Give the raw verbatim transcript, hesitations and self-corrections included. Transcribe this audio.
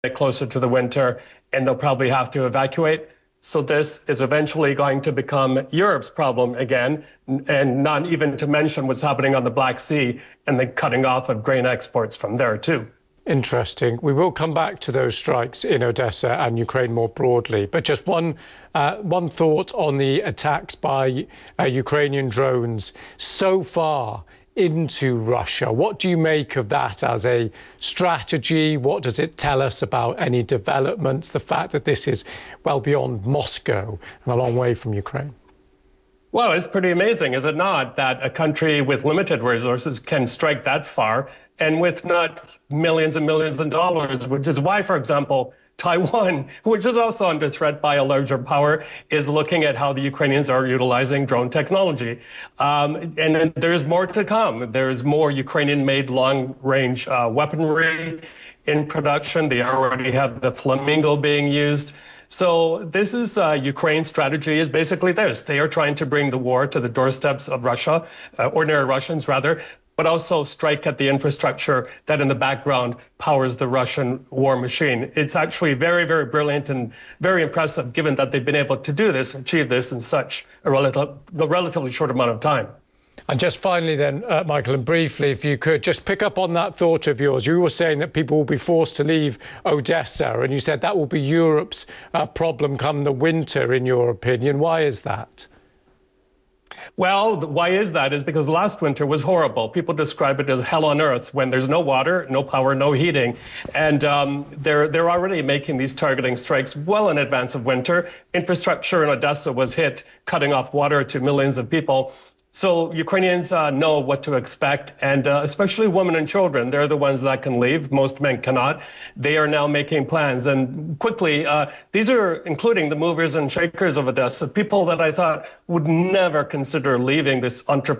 closer to the winter, and they'll probably have to evacuate. So this is eventually going to become Europe's problem again, and not even to mention what's happening on the Black Sea and the cutting off of grain exports from there too. Interesting. We will come back to those strikes in Odessa and Ukraine more broadly. But just one, uh, one thought on the attacks by uh, Ukrainian drones so far into Russia. What do you make of that as a strategy? What does it tell us about any developments? The fact that this is well beyond Moscow and a long way from Ukraine. Well, it's pretty amazing, is it not, that a country with limited resources can strike that far and with not millions and millions of dollars, which is why, for example, Taiwan, which is also under threat by a larger power, is looking at how the Ukrainians are utilizing drone technology. Um, and there's more to come. There's more Ukrainian-made long-range uh, weaponry in production. They already have the Flamingo being used. So this is uh, Ukraine's strategy is basically this. They are trying to bring the war to the doorsteps of Russia, uh, ordinary Russians rather, but also strike at the infrastructure that in the background powers the Russian war machine. It's actually very, very brilliant and very impressive given that they've been able to do this, achieve this in such a, relative, a relatively short amount of time. And just finally then, uh, Michael, and briefly, if you could just pick up on that thought of yours. You were saying that people will be forced to leave Odessa, and you said that will be Europe's uh, problem come the winter, in your opinion. Why is that? Well, why is that? Is because last winter was horrible. People describe it as hell on earth when there's no water, no power, no heating. And um, they're, they're already making these targeting strikes well in advance of winter. Infrastructure in Odessa was hit, cutting off water to millions of people. So Ukrainians uh, know what to expect, and uh, especially women and children. They're the ones that can leave. Most men cannot. They are now making plans. And quickly, uh, these are including the movers and shakers of Odessa, people that I thought would never consider leaving this entrepreneur.